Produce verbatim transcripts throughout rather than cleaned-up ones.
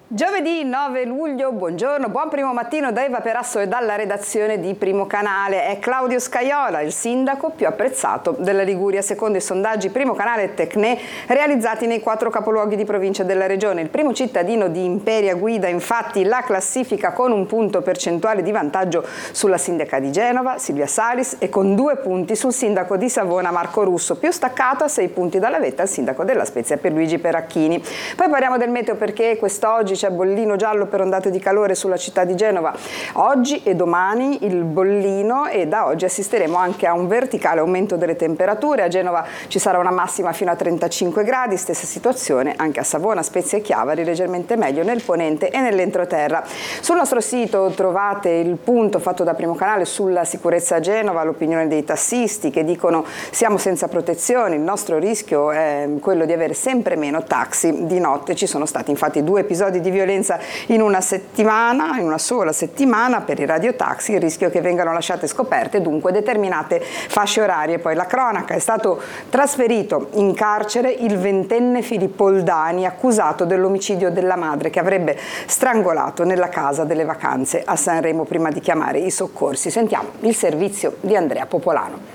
Giovedì nove luglio, buongiorno, buon primo mattino da Eva Perasso e dalla redazione di Primo Canale. È Claudio Scajola, il sindaco più apprezzato della Liguria, secondo i sondaggi Primo Canale e Tecne realizzati nei quattro capoluoghi di provincia della regione. Il primo cittadino di Imperia guida infatti la classifica con un punto percentuale di vantaggio sulla sindaca di Genova, Silvia Salis, e con due punti sul sindaco di Savona, Marco Russo, più staccato a sei punti dalla vetta il sindaco della Spezia, Pierluigi Peracchini. Poi parliamo del meteo perché quest'oggi c'è bollino giallo per ondate di calore sulla città di Genova oggi e domani, il bollino, e da oggi assisteremo anche a un verticale aumento delle temperature. A Genova ci sarà una massima fino a trentacinque gradi, stessa situazione anche a Savona, Spezia e Chiavari, leggermente meglio nel ponente e nell'entroterra. Sul nostro sito trovate il punto fatto da Primo Canale sulla sicurezza a Genova, l'opinione dei tassisti che dicono siamo senza protezione, il nostro rischio è quello di avere sempre meno taxi di notte. Ci sono stati infatti due episodi di violenza in una settimana, in una sola settimana per i radiotaxi, il rischio che vengano lasciate scoperte dunque determinate fasce orarie. Poi la cronaca: è stato trasferito in carcere il ventenne Filippo Oldani, accusato dell'omicidio della madre che avrebbe strangolato nella casa delle vacanze a Sanremo prima di chiamare i soccorsi. Sentiamo il servizio di Andrea Popolano.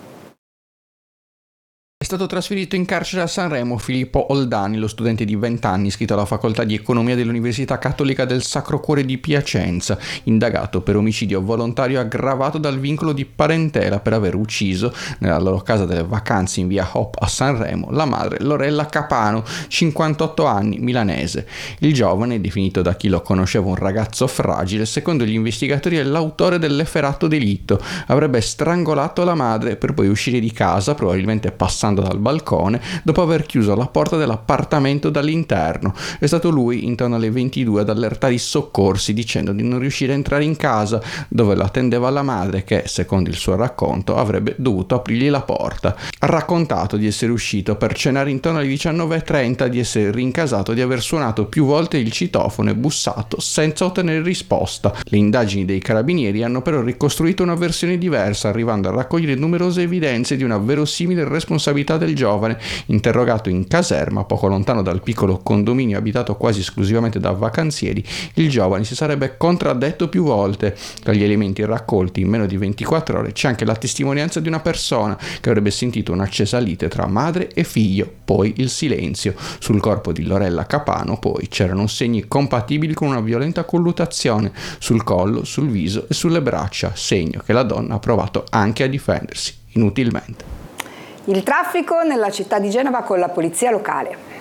È stato trasferito in carcere a Sanremo Filippo Oldani, lo studente di venti anni iscritto alla facoltà di economia dell'Università Cattolica del Sacro Cuore di Piacenza, indagato per omicidio volontario aggravato dal vincolo di parentela per aver ucciso, nella loro casa delle vacanze in via Hop a Sanremo, la madre Lorella Capano, cinquantotto anni, milanese. Il giovane, definito da chi lo conosceva un ragazzo fragile, secondo gli investigatori è l'autore dell'efferato delitto. Avrebbe strangolato la madre per poi uscire di casa, probabilmente passando dal balcone, dopo aver chiuso la porta dell'appartamento dall'interno. È stato lui, intorno alle ventidue, ad allertare i soccorsi dicendo di non riuscire a entrare in casa, dove lo attendeva la madre che, secondo il suo racconto, avrebbe dovuto aprirgli la porta. Ha raccontato di essere uscito per cenare intorno alle diciannove e trenta, di essere rincasato, di aver suonato più volte il citofono e bussato senza ottenere risposta. Le indagini dei carabinieri hanno però ricostruito una versione diversa, arrivando a raccogliere numerose evidenze di una verosimile responsabilità del giovane. Interrogato in caserma poco lontano dal piccolo condominio abitato quasi esclusivamente da vacanzieri, il giovane si sarebbe contraddetto più volte. Tra gli elementi raccolti in meno di ventiquattro ore c'è anche la testimonianza di una persona che avrebbe sentito un'accesa lite tra madre e figlio, poi il silenzio. Sul corpo di Lorella Capano poi c'erano segni compatibili con una violenta colluttazione sul collo, sul viso e sulle braccia, segno che la donna ha provato anche a difendersi, inutilmente. Il traffico nella città di Genova con la polizia locale.